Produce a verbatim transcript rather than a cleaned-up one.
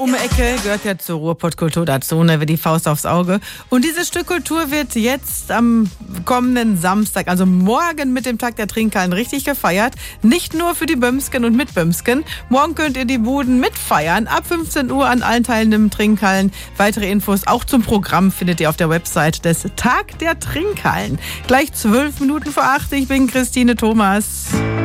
Um die Ecke gehört ja zur Ruhrpott-Kultur dazu, ne, wie die Faust aufs Auge. Und dieses Stück Kultur wird jetzt am kommenden Samstag, also morgen mit dem Tag der Trinkhallen richtig gefeiert. Nicht nur für die Bömsken und Mitbömsken. Morgen könnt ihr die Buden mitfeiern. Ab fünfzehn Uhr an allen teilnehmenden Trinkhallen. Weitere Infos auch zum Programm findet ihr auf der Website des Tag der Trinkhallen. Gleich zwölf Minuten vor acht. Ich bin Christine Thomas.